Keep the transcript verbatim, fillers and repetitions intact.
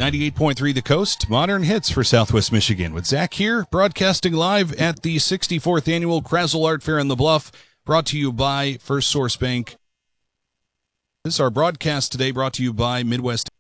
ninety-eight point three The Coast, modern hits for Southwest Michigan. With Zach here, broadcasting live at the sixty-fourth Annual Krasl Art Fair in the Bluff, brought to you by First Source Bank. This is our broadcast today, brought to you by Midwest